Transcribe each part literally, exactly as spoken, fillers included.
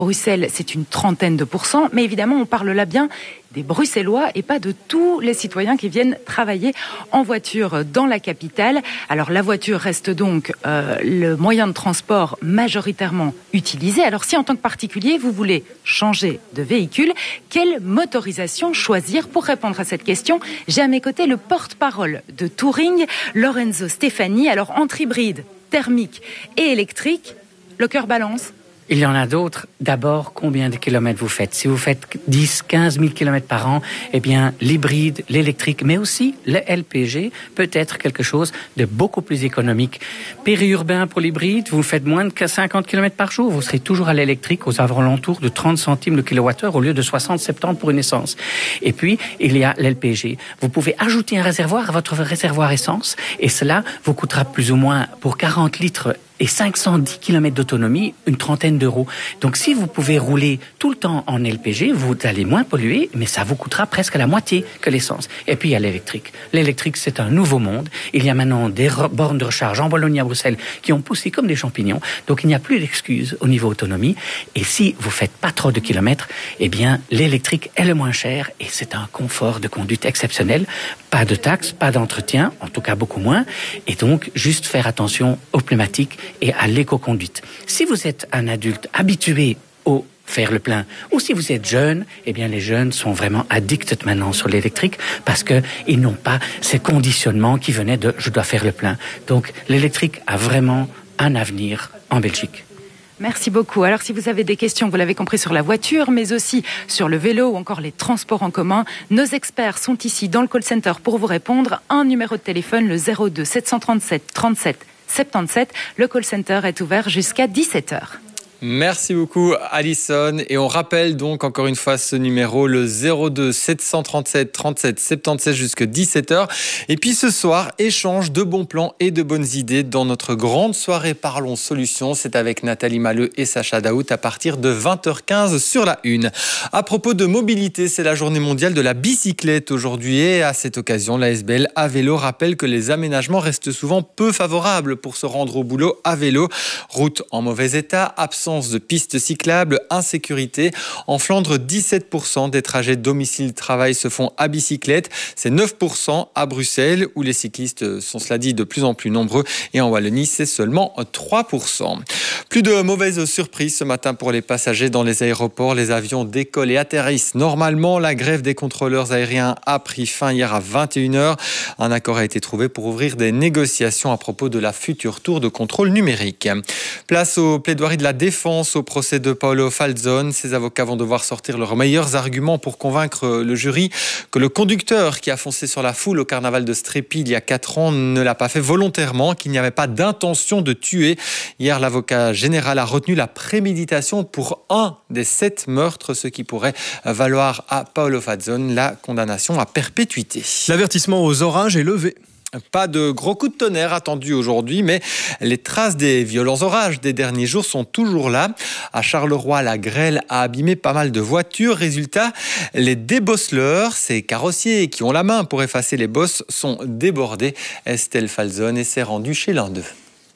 Bruxelles, c'est une trentaine de pourcents, mais évidemment, on parle là bien des Bruxellois et pas de tous les citoyens qui viennent travailler en voiture dans la capitale. Alors la voiture reste donc euh, le moyen de transport majoritairement utilisé. Alors si en tant que particulier, vous voulez changer de véhicule, quelle motorisation choisir? Pour répondre à cette question, j'ai à mes côtés le porte-parole de Touring, Lorenzo Stefani. Alors entre hybride, thermique et électrique, le cœur balance. Il y en a d'autres. D'abord, combien de kilomètres vous faites? Si vous faites dix, quinze mille kilomètres par an, eh bien, l'hybride, l'électrique, mais aussi le L P G peut être quelque chose de beaucoup plus économique. Périurbain pour l'hybride, vous faites moins de cinquante kilomètres par jour, vous serez toujours à l'électrique aux alentours de trente centimes le kilowattheure au lieu de soixante, soixante-dix pour une essence. Et puis, il y a l'L P G. Vous pouvez ajouter un réservoir à votre réservoir essence et cela vous coûtera plus ou moins pour quarante litres et cinq cent dix kilomètres d'autonomie, une trentaine d'euros. Donc si vous pouvez rouler tout le temps en L P G, vous allez moins polluer, mais ça vous coûtera presque la moitié que l'essence. Et puis il y a l'électrique. L'électrique, c'est un nouveau monde. Il y a maintenant des bornes de recharge en Wallonie à Bruxelles qui ont poussé comme des champignons. Donc il n'y a plus d'excuses au niveau autonomie. Et si vous faites pas trop de kilomètres, eh bien l'électrique est le moins cher et c'est un confort de conduite exceptionnel. Pas de taxes, pas d'entretien, en tout cas beaucoup moins. Et donc juste faire attention aux pneumatiques et à l'éco-conduite. Si vous êtes un adulte habitué au faire le plein, ou si vous êtes jeune, eh bien les jeunes sont vraiment addicts maintenant sur l'électrique parce que ils n'ont pas ces conditionnements qui venaient de « je dois faire le plein ». Donc l'électrique a vraiment un avenir en Belgique. Merci beaucoup. Alors si vous avez des questions, vous l'avez compris, sur la voiture, mais aussi sur le vélo ou encore les transports en commun, nos experts sont ici dans le call center pour vous répondre. Un numéro de téléphone, le zéro deux sept cent trente-sept trente-sept soixante-dix-sept. Le call center est ouvert jusqu'à dix-sept heures. Merci beaucoup Alison et on rappelle donc encore une fois ce numéro, le zéro deux sept cent trente-sept trente-sept soixante-dix-sept jusqu'à dix-sept heures. Et puis ce soir, échange de bons plans et de bonnes idées dans notre grande soirée Parlons Solutions. C'est avec Nathalie Maleux et Sacha Daout à partir de vingt heures quinze sur la une. À propos de mobilité, c'est la journée mondiale de la bicyclette aujourd'hui et à cette occasion, l'A S B L à vélo rappelle que les aménagements restent souvent peu favorables pour se rendre au boulot à vélo. Routes en mauvais état, absence de pistes cyclables, insécurité. En Flandre, dix-sept pour cent des trajets domicile-travail se font à bicyclette. C'est neuf pour cent à Bruxelles, où les cyclistes sont, cela dit, de plus en plus nombreux. Et en Wallonie, c'est seulement trois pour cent. Plus de mauvaises surprises ce matin pour les passagers dans les aéroports. Les avions décollent et atterrissent normalement. La grève des contrôleurs aériens a pris fin hier à vingt et une heures. Un accord a été trouvé pour ouvrir des négociations à propos de la future tour de contrôle numérique. Place aux plaidoiries de la défense au procès de Paolo Falzone. Ses avocats vont devoir sortir leurs meilleurs arguments pour convaincre le jury que le conducteur qui a foncé sur la foule au carnaval de Strépy il y a quatre ans ne l'a pas fait volontairement, qu'il n'y avait pas d'intention de tuer. Hier, l'avocat général a retenu la préméditation pour un des sept meurtres, ce qui pourrait valoir à Paolo Falzone la condamnation à perpétuité. L'avertissement aux orages est levé. Pas de gros coups de tonnerre attendus aujourd'hui, mais les traces des violents orages des derniers jours sont toujours là. À Charleroi, la grêle a abîmé pas mal de voitures. Résultat, les débosseleurs, ces carrossiers qui ont la main pour effacer les bosses, sont débordés. Estelle Falzone s'est rendue chez l'un d'eux.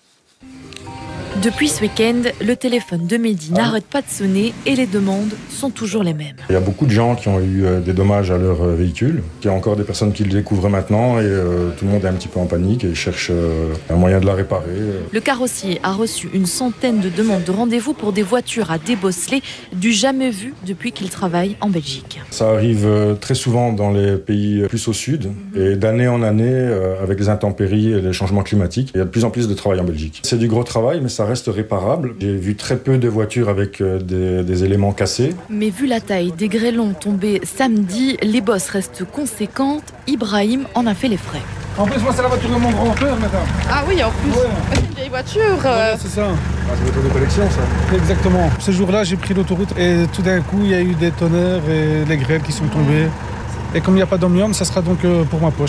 Depuis ce week-end, le téléphone de Mehdi n'arrête pas de sonner et les demandes sont toujours les mêmes. Il y a beaucoup de gens qui ont eu des dommages à leur véhicule. Il y a encore des personnes qui le découvrent maintenant et euh, tout le monde est un petit peu en panique et cherche euh, un moyen de la réparer. Le carrossier a reçu une centaine de demandes de rendez-vous pour des voitures à débosseler du jamais vu depuis qu'il travaille en Belgique. Ça arrive très souvent dans les pays plus au sud et d'année en année, euh, avec les intempéries et les changements climatiques, il y a de plus en plus de travail en Belgique. C'est du gros travail, mais ça reste réparable. J'ai vu très peu de voitures avec des, des éléments cassés. Mais vu la taille des grêlons tombés samedi, les bosses restent conséquentes. Ibrahim en a fait les frais. En plus, moi, c'est la voiture de mon grand-père, madame. Ah oui, en plus. Ouais. C'est une vieille voiture. Euh... Ouais, c'est ça. Ah, c'est une voiture de collection, ça. Exactement. Ce jour-là, j'ai pris l'autoroute et tout d'un coup, il y a eu des tonnerres et les grêles qui sont tombées. Et comme il n'y a pas d'omnium, ça sera donc pour ma poche. Hein.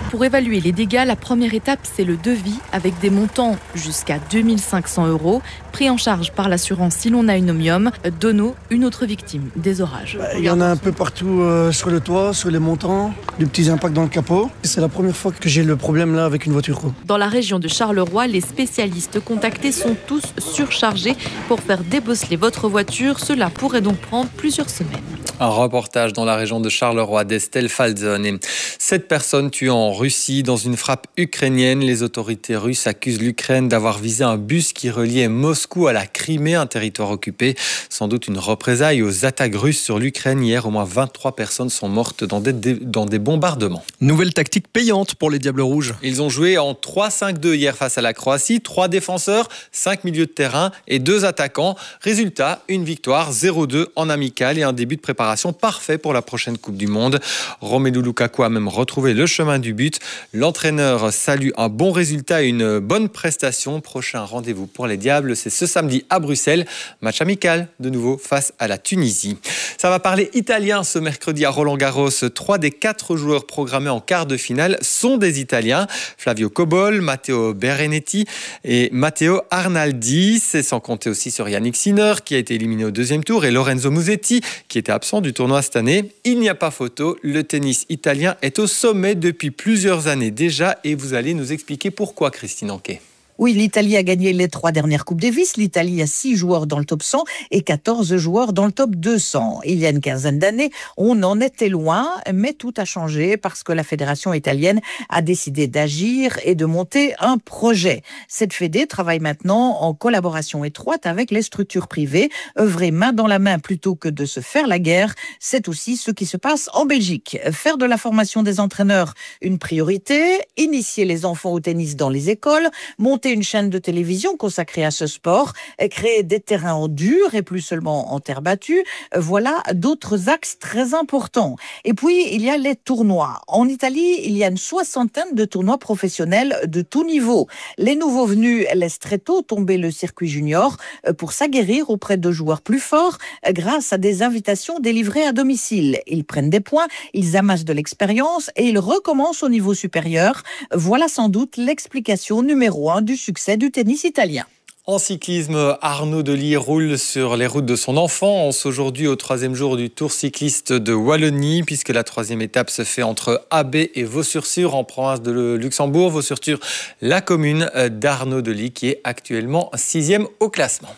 Pour évaluer les dégâts, la première étape, c'est le devis avec des montants jusqu'à deux mille cinq cents euros, pris en charge par l'assurance si l'on a une Omnium. Dono, une autre victime des orages. Il y en a un peu partout euh, sur le toit, sur les montants, des petits impacts dans le capot. C'est la première fois que j'ai le problème là avec une voiture. Dans la région de Charleroi, les spécialistes contactés sont tous surchargés pour faire débosseler votre voiture. Cela pourrait donc prendre plusieurs semaines. Un reportage dans la région de Charleroi d'Estelle Falzone. Sept personnes tuées en Russie dans une frappe ukrainienne. Les autorités russes accusent l'Ukraine d'avoir visé un bus qui reliait Moscou à la Crimée, un territoire occupé. Sans doute une représaille aux attaques russes sur l'Ukraine. Hier, au moins vingt-trois personnes sont mortes dans des, dans des bombardements. Nouvelle tactique payante pour les Diables Rouges. Ils ont joué en trois cinq deux hier face à la Croatie. Trois défenseurs, cinq milieux de terrain et deux attaquants. Résultat, une victoire zéro deux en amical et un début de préparation parfait pour la prochaine Coupe du Monde. Romelu Lukaku a même retrouvé le chemin du but. L'entraîneur salue un bon résultat et une bonne prestation. Prochain rendez-vous pour les Diables, c'est ce samedi à Bruxelles. Match amical de nouveau face à la Tunisie. Ça va parler italien ce mercredi à Roland-Garros. Trois des quatre joueurs programmés en quart de finale sont des Italiens. Flavio Cobol, Matteo Berrettini et Matteo Arnaldi. C'est sans compter aussi sur Yannick Sinner qui a été éliminé au deuxième tour et Lorenzo Musetti qui était absent du tournoi cette année. Il n'y a pas photo, le tennis italien est au sommet depuis plusieurs années déjà et vous allez nous expliquer pourquoi, Christine Anquet. Oui, l'Italie a gagné les trois dernières Coupes Davis. L'Italie a six joueurs dans le top cent et quatorze joueurs dans le top deux cents. Il y a une quinzaine d'années, on en était loin, mais tout a changé parce que la fédération italienne a décidé d'agir et de monter un projet. Cette fédé travaille maintenant en collaboration étroite avec les structures privées, œuvrer main dans la main plutôt que de se faire la guerre. C'est aussi ce qui se passe en Belgique. Faire de la formation des entraîneurs une priorité, initier les enfants au tennis dans les écoles, monter une chaîne de télévision consacrée à ce sport, créer des terrains en dur et plus seulement en terre battue. Voilà d'autres axes très importants. Et puis, il y a les tournois. En Italie, il y a une soixantaine de tournois professionnels de tout niveau. Les nouveaux venus laissent très tôt tomber le circuit junior pour s'aguerrir auprès de joueurs plus forts grâce à des invitations délivrées à domicile. Ils prennent des points, ils amassent de l'expérience et ils recommencent au niveau supérieur. Voilà sans doute l'explication numéro un du succès du tennis italien. En cyclisme, Arnaud Delis roule sur les routes de son enfance aujourd'hui au troisième jour du Tour cycliste de Wallonie, puisque la troisième étape se fait entre Abbé et Vaux-sur-Sûre en province de Luxembourg. Vaux-sur-Sûre, la commune d'Arnaud Delis qui est actuellement sixième au classement.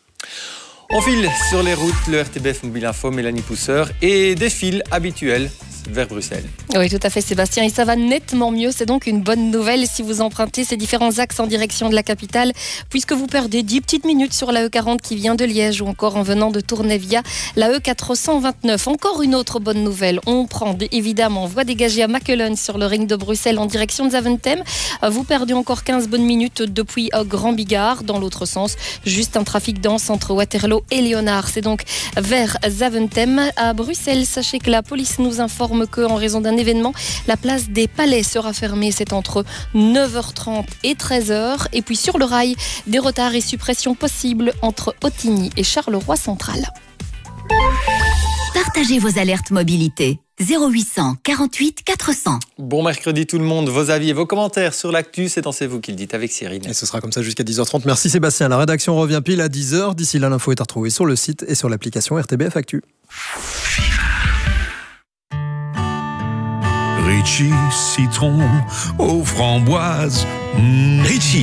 On file sur les routes, le R T B F Mobile Info, Mélanie Pousseur, et des files habituels vers Bruxelles. Oui, tout à fait, Sébastien. Et ça va nettement mieux. C'est donc une bonne nouvelle si vous empruntez ces différents axes en direction de la capitale, puisque vous perdez dix petites minutes sur la E quarante qui vient de Liège ou encore en venant de Tournai via la E quatre cent vingt-neuf. Encore une autre bonne nouvelle. On prend évidemment voie dégagée à Mackelen sur le ring de Bruxelles en direction de Zaventem. Vous perdez encore quinze bonnes minutes depuis Grand Bigard. Dans l'autre sens, juste un trafic dense entre Waterloo et Léonard. C'est donc vers Zaventem. À Bruxelles, sachez que la police nous informe qu'en raison d'un événement, la place des Palais sera fermée. C'est entre neuf heures trente et treize heures. Et puis sur le rail, des retards et suppressions possibles entre Ottigny et Charleroi Central. Partagez vos alertes mobilité. zéro huit cent quarante-huit quatre cents. Bon mercredi tout le monde, vos avis et vos commentaires sur l'actu, c'est dans C'est vous qui le dites avec Cyril. Et ce sera comme ça jusqu'à dix heures trente. Merci Sébastien. La rédaction revient pile à dix heures. D'ici là, l'info est à retrouver sur le site et sur l'application R T B F Actu. Ritchie, citron aux framboises. Mmh. Ritchie.